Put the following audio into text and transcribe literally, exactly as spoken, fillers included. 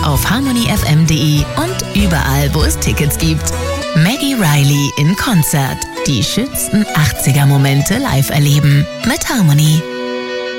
auf harmony f m punkt d e und überall, wo es Tickets gibt. Maggie Reilly in Konzert. Die schönsten achtziger Momente live erleben. Mit Harmony.